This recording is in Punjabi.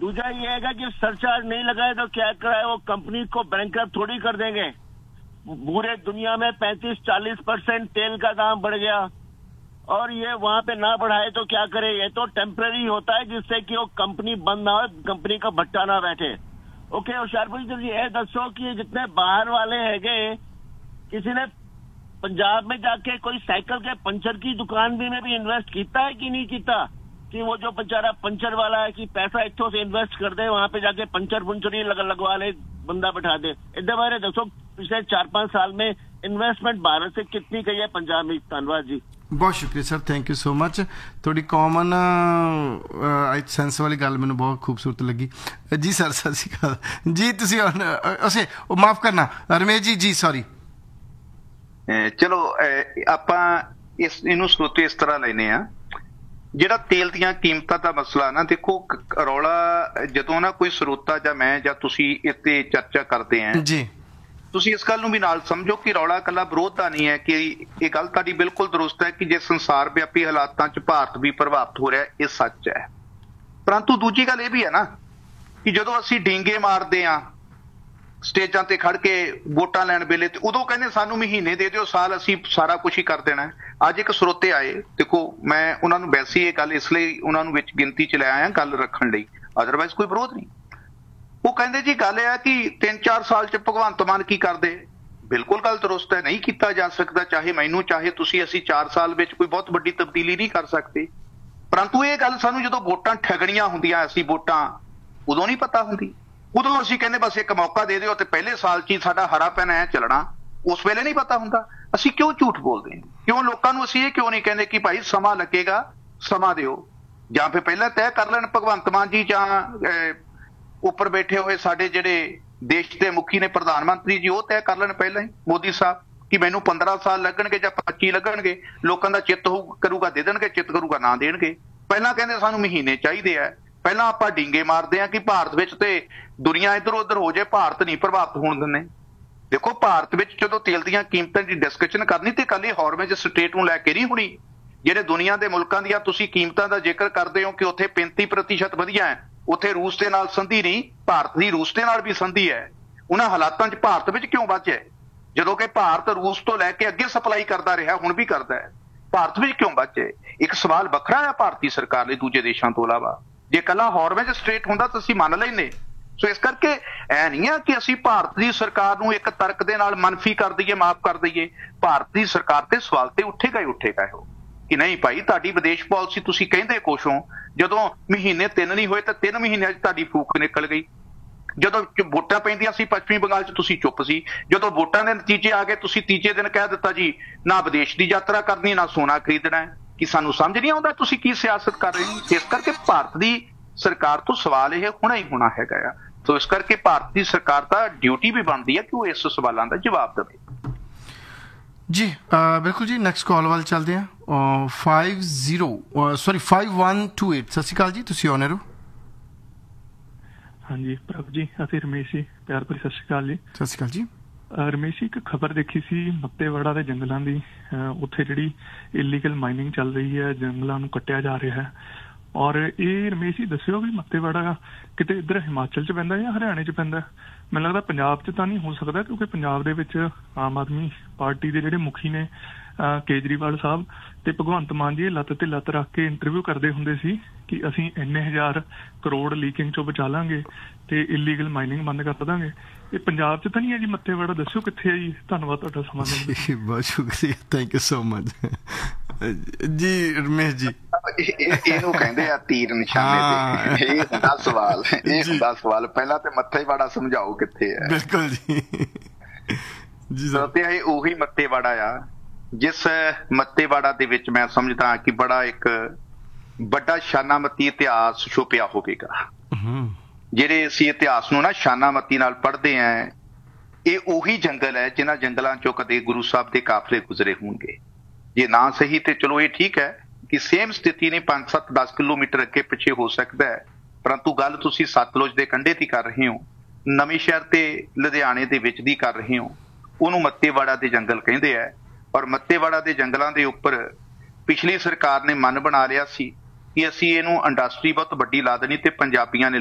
दूसरा ये है कि सरचार्ज नहीं लगाए तो क्या कराए, वो कंपनी को बैंकरप्ट थोड़ी कर देंगे। पूरे दुनिया में 35-40% तेल का दाम बढ़ गया और ये वहां पे ना बढ़ाए तो क्या करे। ये तो टेम्पररी होता है जिससे कि वो कंपनी बंद ना हो, कंपनी का भट्टा ना बैठे। ओके हुशियारपुर जी ये दसो कि जितने बाहर वाले है किसी ने पंजाब में जाके कोई साइकिल के पंचर की दुकान भी में भी इन्वेस्ट किया है कि नहीं किया, कि वो जो बेचारा पंचर वाला है कि पैसा इतों से इन्वेस्ट कर दे, वहां पे जाके पंचर ही लगवा ले, बंदा बैठा दे। इधर बारे दसो पिछले 4-5 साल में इन्वेस्टमेंट भारत से कितनी गई है पंजाब में। धन्यवाद जी। बहुत शुक्रिया sir, thank you so much. थोड़ी कॉमन सेंस वाली गल मैंने बहुत खूबसूरत लगी जी। सर सत श्री अकाल जी। तुसी असे माफ करना रमेश जी, जी सॉरी। चलो ਆਪਾਂ ਇਹਨੂੰ ਸਰੋਤੇ ਇਸ ਤਰ੍ਹਾਂ ਲੈਨੇ ਆ, ਜਿਹੜਾ ਤੇਲ ਦੀਆਂ ਕੀਮਤਾਂ ਦਾ ਮਸਲਾ ਨਾ, ਦੇਖੋ ਰੌਲਾ ਜਦੋਂ ਨਾ ਕੋਈ ਸਰੋਤਾ ਜਾਂ ਮੈਂ ਜਾਂ ਤੁਸੀਂ ਇਸ ਤੇ ਚਰਚਾ ਕਰਦੇ ਆ ਜੀ, ਤੁਸੀਂ ਇਸ ਗੱਲ ਨੂੰ ਵੀ ਨਾਲ ਸਮਝੋ ਕਿ ਰੌਲਾ ਇਕੱਲਾ ਵਿਰੋਧ ਦਾ ਨਹੀਂ ਹੈ, ਕਿ ਇਹ ਗੱਲ ਤੁਹਾਡੀ ਬਿਲਕੁਲ ਦਰੁਸਤ ਹੈ ਕਿ ਜੇ ਸੰਸਾਰ ਵਿਆਪੀ ਹਾਲਾਤਾਂ 'ਚ ਭਾਰਤ ਵੀ ਪ੍ਰਭਾਵਿਤ ਹੋ ਰਿਹਾ, ਇਹ ਸੱਚ ਹੈ। ਪਰੰਤੂ ਦੂਜੀ ਗੱਲ ਇਹ ਵੀ ਹੈ ਨਾ ਕਿ ਜਦੋਂ ਅਸੀਂ ਡੀਂਗੇ ਮਾਰਦੇ ਆ ਸਟੇਜਾਂ ਤੇ ਖੜ ਕੇ ਵੋਟਾਂ ਲੈਣ ਵੇਲੇ, ਤੇ ਉਦੋਂ ਕਹਿੰਦੇ ਸਾਨੂੰ ਮਹੀਨੇ ਦੇ ਦਿਓ, ਸਾਲ ਅਸੀਂ ਸਾਰਾ ਕੁਛ ਹੀ ਕਰ ਦੇਣਾ। ਅੱਜ ਇੱਕ ਸਰੋਤੇ ਆਏ, ਦੇਖੋ ਮੈਂ ਉਹਨਾਂ ਨੂੰ ਵੈਸੇ ਇਹ ਗੱਲ ਇਸ ਲਈ ਉਹਨਾਂ ਨੂੰ ਵਿੱਚ ਗਿਣਤੀ 'ਚ ਲੈ ਆਇਆ ਗੱਲ ਰੱਖਣ ਲਈ, ਅਦਰਵਾਈਜ਼ ਕੋਈ ਵਿਰੋਧ ਨਹੀਂ। ਉਹ ਕਹਿੰਦੇ ਜੀ ਗੱਲ ਇਹ ਆ ਕਿ 3-4 ਸਾਲ 'ਚ ਭਗਵੰਤ ਮਾਨ ਕੀ ਕਰਦੇ। ਬਿਲਕੁਲ ਗੱਲ ਦਰੁਸਤ ਹੈ, ਨਹੀਂ ਕੀਤਾ ਜਾ ਸਕਦਾ, ਚਾਹੇ ਮੈਨੂੰ ਚਾਹੇ ਤੁਸੀਂ। ਅਸੀਂ 4 ਸਾਲ ਵਿੱਚ ਕੋਈ ਬਹੁਤ ਵੱਡੀ ਤਬਦੀਲੀ ਨਹੀਂ ਕਰ ਸਕਦੇ। ਪਰੰਤੂ ਇਹ ਗੱਲ ਸਾਨੂੰ ਜਦੋਂ ਵੋਟਾਂ ਠੱਗਣੀਆਂ ਹੁੰਦੀਆਂ, ਅਸੀਂ ਵੋਟਾਂ ਉਦੋਂ ਨਹੀਂ ਪਤਾ ਹੁੰਦੀ। ਉਦੋਂ ਅਸੀਂ ਕਹਿੰਦੇ ਬਸ ਇੱਕ ਮੌਕਾ ਦੇ ਦਿਓ ਤੇ ਪਹਿਲੇ ਸਾਲ 'ਚ ਹੀ ਸਾਡਾ ਹਰਾ ਪੈਨ ਐ ਚੱਲਣਾ, ਉਸ ਵੇਲੇ ਨਹੀਂ ਪਤਾ ਹੁੰਦਾ। ਅਸੀਂ ਕਿਉਂ ਝੂਠ ਬੋਲਦੇ ਹਾਂ? ਕਿਉਂ ਲੋਕਾਂ ਨੂੰ ਅਸੀਂ ਇਹ ਕਿਉਂ ਨਹੀਂ ਕਹਿੰਦੇ ਕਿ ਭਾਈ ਸਮਾਂ ਲੱਗੇਗਾ, ਸਮਾਂ ਦਿਓ, ਜਾਂ ਫਿਰ ਪਹਿਲਾਂ ਤੈਅ ਕਰ ਲੈਣ ਭਗਵੰਤ ਮਾਨ ਜੀ ਜਾਂ ਉੱਪਰ ਬੈਠੇ ਹੋਏ ਸਾਡੇ ਜਿਹੜੇ ਦੇਸ਼ ਦੇ ਮੁਖੀ ਨੇ, ਪ੍ਰਧਾਨ ਮੰਤਰੀ ਜੀ, ਉਹ ਤੈਅ ਕਰ ਲੈਣ ਪਹਿਲਾਂ ਹੀ, ਮੋਦੀ ਸਾਹਿਬ, ਕਿ ਮੈਨੂੰ 15 ਸਾਲ ਲੱਗਣਗੇ ਜਾਂ 25 ਲੱਗਣਗੇ। ਲੋਕਾਂ ਦਾ ਚਿੱਤ ਕਰੂਗਾ ਦੇ ਦੇਣਗੇ, ਚਿੱਤ ਕਰੂਗਾ ਨਾ ਦੇਣਗੇ। ਪਹਿਲਾਂ ਕਹਿੰਦੇ ਸਾਨੂੰ ਮਹੀਨੇ ਚਾਹੀਦੇ ਆ, ਪਹਿਲਾਂ ਆਪਾਂ ਡੀਂਗੇ ਮਾਰਦੇ ਆ ਕਿ ਭਾਰਤ ਵਿੱਚ ਤੇ ਦੁਨੀਆ ਇੱਧਰ ਉੱਧਰ ਹੋ ਜਾਏ, ਭਾਰਤ ਨਹੀਂ ਪ੍ਰਭਾਵਿਤ ਹੋਣ ਦਿੰਦੇ। ਦੇਖੋ ਭਾਰਤ ਵਿੱਚ ਜਦੋਂ ਤੇਲ ਦੀਆਂ ਕੀਮਤਾਂ ਦੀ ਡਿਸਕਸ਼ਨ ਕਰਨੀ ਤੇ ਕੱਲ ਹੀ ਹੌਰਮਜ਼ ਸਟੇਟ ਨੂੰ ਲੈ ਕੇ ਨਹੀਂ ਹੋਣੀ। ਜਿਹੜੇ ਦੁਨੀਆ ਦੇ ਮੁਲਕਾਂ ਦੀਆਂ ਤੁਸੀਂ ਕੀਮਤਾਂ ਦਾ ਜ਼ਿਕਰ ਕਰਦੇ ਹੋ ਕਿ ਉੱਥੇ 35% ਵਧੀਆ ਹੈ, ਉੱਥੇ ਰੂਸ ਦੇ ਨਾਲ ਸੰਧੀ ਨਹੀਂ, ਭਾਰਤ ਦੀ ਰੂਸ ਦੇ ਨਾਲ ਵੀ ਸੰਧੀ ਹੈ। ਉਹਨਾਂ ਹਾਲਾਤਾਂ 'ਚ ਭਾਰਤ ਵਿੱਚ ਕਿਉਂ ਬਚਿਆ ਜਦੋਂ ਕਿ ਭਾਰਤ ਰੂਸ ਤੋਂ ਲੈ ਕੇ ਅੱਗੇ ਸਪਲਾਈ ਕਰਦਾ ਰਿਹਾ, ਹੁਣ ਵੀ ਕਰਦਾ ਹੈ। ਭਾਰਤ ਵਿੱਚ ਕਿਉਂ ਬਚੇ? ਇੱਕ ਸਵਾਲ ਵੱਖਰਾ ਹੈ ਭਾਰਤੀ ਸਰਕਾਰ ਲਈ ਦੂਜੇ ਦੇਸ਼ਾਂ ਤੋਂ ਇਲਾਵਾ। ਜੇ ਕੱਲਾ ਹੌਰਮਜ਼ ਸਟੇਟ ਹੁੰਦਾ ਤਾਂ ਅਸੀਂ ਮੰਨ ਲੈਂਦੇ। ਸੋ ਇਸ ਕਰਕੇ ਐ ਨਹੀਂ ਆ ਕਿ ਅਸੀਂ ਭਾਰਤ ਦੀ ਸਰਕਾਰ ਨੂੰ ਇੱਕ ਤਰਕ ਦੇ ਨਾਲ ਮਨਫੀ ਕਰ ਦਈਏ, ਮਾਫ ਕਰ ਦਈਏ। ਭਾਰਤ ਦੀ ਸਰਕਾਰ ਤੇ ਸਵਾਲ ਤੇ ਉੱਠੇਗਾ ਹੀ ਉੱਠੇਗਾ ਉਹ ਕਿ ਨਹੀਂ ਭਾਈ ਤੁਹਾਡੀ ਵਿਦੇਸ਼ ਪਾਲਿਸੀ ਤੁਸੀਂ ਕਹਿੰਦੇ ਕੁਛ ਹੋ, ਜਦੋਂ ਮਹੀਨੇ 3 ਨਹੀਂ ਹੋਏ ਤਾਂ 3 ਮਹੀਨਿਆਂ 'ਚ ਤੁਹਾਡੀ ਫੂਕ ਨਿਕਲ ਗਈ। ਜਦੋਂ ਵੋਟਾਂ ਪੈਂਦੀਆਂ ਸੀ ਪੱਛਮੀ ਬੰਗਾਲ 'ਚ ਤੁਸੀਂ ਚੁੱਪ ਸੀ। ਜਦੋਂ ਵੋਟਾਂ ਦੇ ਨਤੀਜੇ ਆ ਗਏ ਤੁਸੀਂ ਤੀਜੇ ਦਿਨ ਕਹਿ ਦਿੱਤਾ ਜੀ ਨਾ ਵਿਦੇਸ਼ ਦੀ ਯਾਤਰਾ ਕਰਨੀ, ਨਾ ਸੋਨਾ ਖਰੀਦਣਾ ਹੈ। ਕਿ ਸਾਨੂੰ ਸਮਝ ਨਹੀਂ ਆਉਂਦਾ ਤੁਸੀਂ ਕੀ ਸਿਆਸਤ ਕਰ ਰਹੇ ਹੋ? ਇਸ ਕਰਕੇ ਭਾਰਤ ਦੀ ਸਰਕਾਰ ਤੋਂ ਸਵਾਲ ਇਹ ਹੋਣਾ ਹੀ ਹੋਣਾ ਹੈਗਾ ਆ। ਸੋ ਇਸ ਕਰਕੇ ਭਾਰਤ ਦੀ ਸਰਕਾਰ ਦਾ ਡਿਊਟੀ ਵੀ ਬਣਦੀ ਹੈ ਕਿ ਉਹ ਇਸ ਸਵਾਲਾਂ ਦਾ ਜਵਾਬ ਦੇਵੇ। ਜੀ ਬਿਲਕੁਲ ਜੀ। ਨੈਕਸਟ ਕਾਲ ਵੱਲ ਚੱਲਦੇ ਹਾਂ। 5128 ਸਤਿ ਸ਼੍ਰੀ ਅਕਾਲ ਜੀ, ਤੁਸੀਂ ਆਨਰ ਹੋ। ਹਾਂਜੀ ਪ੍ਰਭ ਜੀ, ਅਸੀਂ ਰਮੇਸ਼ ਜੀ, ਪਿਆਰ ਭਰੀ ਸਤਿ ਸ਼੍ਰੀ ਅਕਾਲ ਜੀ। ਸਤਿ ਸ਼੍ਰੀ ਅਕਾਲ ਜੀ। ਰਮੇਸ਼ ਜੀ, ਇੱਕ ਖਬਰ ਦੇਖੀ ਸੀ ਮੱਤੇਵਾੜਾ ਦੇ ਜੰਗਲਾਂ ਦੀ, ਉੱਥੇ ਜਿਹੜੀ ਇਲੀਗਲ ਮਾਈਨਿੰਗ ਚੱਲ ਰਹੀ ਹੈ, ਜੰਗਲਾਂ ਨੂੰ ਕੱਟਿਆ ਜਾ ਰਿਹਾ ਹੈ। ਔਰ ਇਹ ਰਮੇਸ਼ ਜੀ ਦੱਸਿਓ ਵੀ ਮੱਤੇਵਾੜਾ ਕਿਤੇ ਇੱਧਰ ਹਿਮਾਚਲ 'ਚ ਪੈਂਦਾ ਜਾਂ ਹਰਿਆਣੇ 'ਚ ਪੈਂਦਾ? ਮੈਨੂੰ ਲੱਗਦਾ ਪੰਜਾਬ 'ਚ ਤਾਂ ਨਹੀਂ ਹੋ ਸਕਦਾ, ਕਿਉਂਕਿ ਪੰਜਾਬ ਦੇ ਵਿੱਚ ਆਮ ਆਦਮੀ ਪਾਰਟੀ ਦੇ ਜਿਹੜੇ ਮੁਖੀ ਨੇ ਕੇਜਰੀਵਾਲ ਸਾਹਿਬ ਤੇ ਭਗਵੰਤ ਮਾਨ ਜੀ ਲੱਤ ਤੇ ਲੱਤ ਰੱਖ ਕੇ ਇੰਟਰਵਿਊ ਕਰਦੇ ਹੁੰਦੇ ਸੀ ਕਿ ਅਸੀਂ ਇੰਨੇ 1000 ਕਰੋੜ ਲੀਕਿੰਗ 'ਚੋਂ ਬਚਾ ਲਾਂਗੇ ਤੇ ਇਲੀਗਲ ਮਾਈਨਿੰਗ ਬੰਦ ਕਰ ਦਾਂਗੇ। ਇਹ ਪੰਜਾਬ 'ਚ ਤਾਂ ਨਹੀਂ ਹੈ ਜੀ ਮੱਤੇਵਾੜਾ? ਦੱਸਿਓ ਕਿੱਥੇ ਹੈ ਜੀ। ਧੰਨਵਾਦ ਤੁਹਾਡਾ ਸਮਾਂ ਦੇਣ ਲਈ। ਬਹੁਤ ਸ਼ੁਕਰੀਆ, ਥੈਂਕ ਯੂ ਸੋ ਮਚ ਜੀ। ਰਮੇਸ਼ ਜੀ, ਇਹਨੂੰ ਕਹਿੰਦੇ ਆ ਤੀਰ ਨਿਸ਼ਾਨੇ ਤੇ। ਇਹ ਹੁੰਦਾ ਸਵਾਲ, ਇਹ ਹੁੰਦਾ ਸਵਾਲ। ਪਹਿਲਾਂ ਤੇ ਮੱਤੇਵਾੜਾ ਸਮਝਾਓ ਕਿੱਥੇ ਹੈ। ਬਿਲਕੁਲ ਜੀ ਜੀ ਸਰ। ਤੇ ਇਹ ਉਹੀ ਮੱਤੇਵਾੜਾ ਆ ਜਿਸ ਮੱਤੇਵਾੜਾ ਦੇ ਵਿੱਚ ਮੈਂ ਸਮਝਦਾ ਕਿ ਬੜਾ ਇੱਕ ਵੱਡਾ ਸ਼ਾਨਾਮਤੀ ਇਤਿਹਾਸ ਛੁਪਿਆ ਹੋਵੇਗਾ। ਜਿਹੜੇ ਅਸੀਂ ਇਤਿਹਾਸ ਨੂੰ ਨਾ ਸ਼ਾਨਾਮਤੀ ਨਾਲ ਪੜ੍ਹਦੇ ਆ, ਇਹ ਉਹੀ ਜੰਗਲ ਹੈ ਜਿਨ੍ਹਾਂ ਜੰਗਲਾਂ ਚੋਂ ਕਦੇ ਗੁਰੂ ਸਾਹਿਬ ਦੇ ਕਾਫਲੇ ਗੁਜ਼ਰੇ ਹੋਣਗੇ। ਜੇ ਨਾ ਸਹੀ ਤੇ ਚਲੋ ਇਹ ਠੀਕ ਹੈ ਕਿ ਸੇਮ ਸਥਿਤੀ ਨੇ 5-7-10 ਕਿਲੋਮੀਟਰ ਅੱਗੇ ਪਿੱਛੇ ਹੋ ਸਕਦਾ ਹੈ, ਪਰੰਤੂ ਗੱਲ ਤੁਸੀਂ ਸਤਲੁਜ ਦੇ ਕੰਢੇ ਦੀ ਕਰ ਰਹੇ ਹੋ, ਨਵੇਂ ਸ਼ਹਿਰ ਤੇ ਲੁਧਿਆਣੇ ਦੇ ਵਿੱਚ ਦੀ ਕਰ ਰਹੇ ਹੋ। ਉਹਨੂੰ ਮੱਤੇਵਾੜਾ ਦੇ ਜੰਗਲ ਕਹਿੰਦੇ ਆ। ਔਰ ਮੱਤੇਵਾੜਾ ਦੇ ਜੰਗਲਾਂ ਦੇ ਉੱਪਰ ਪਿਛਲੀ ਸਰਕਾਰ ਨੇ ਮਨ ਬਣਾ ਲਿਆ ਸੀ ਕਿ ਅਸੀਂ ਇਹਨੂੰ ਇੰਡਸਟਰੀ ਬਹੁਤ ਵੱਡੀ ਲਾ ਦੇਣੀ ਤੇ ਪੰਜਾਬੀਆਂ ਨੇ